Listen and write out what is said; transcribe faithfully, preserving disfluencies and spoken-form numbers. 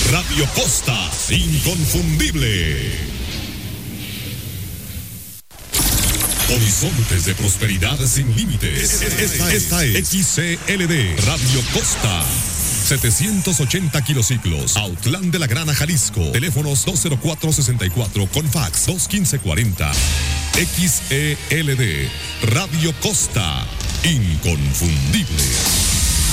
Radio Costa, inconfundible. Horizontes de prosperidad sin límites. Esta, esta es X C L D, Radio Costa. setecientos ochenta kilociclos, Autlán de la Grana, Jalisco. Teléfonos dos cero cuatro sesenta y cuatro con fax dos uno cinco cuarenta. X E L D, Radio Costa, inconfundible.